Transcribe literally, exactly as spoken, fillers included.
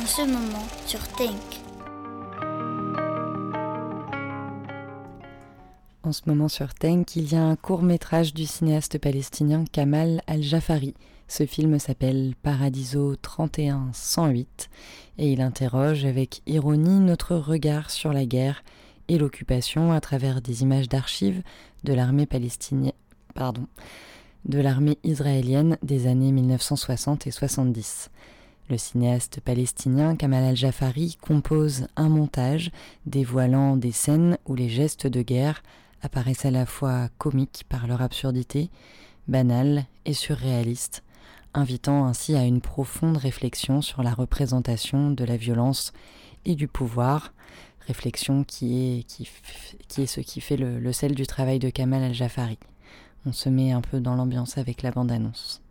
en ce moment sur Think. En ce moment sur Think, il y a un court-métrage du cinéaste palestinien Kamal Al-Jafari. Ce film s'appelle Paradiso trente et un cent huit et il interroge avec ironie notre regard sur la guerre et l'occupation à travers des images d'archives de l'armée palestinienne, pardon, de l'armée israélienne des années mille neuf cent soixante et soixante-dix. Le cinéaste palestinien Kamal Al-Jafari compose un montage dévoilant des scènes où les gestes de guerre apparaissent à la fois comiques par leur absurdité, banales et surréalistes, invitant ainsi à une profonde réflexion sur la représentation de la violence et du pouvoir, réflexion qui est, qui, qui est ce qui fait le, le sel du travail de Kamal Al-Jafari. On se met un peu dans l'ambiance avec la bande-annonce.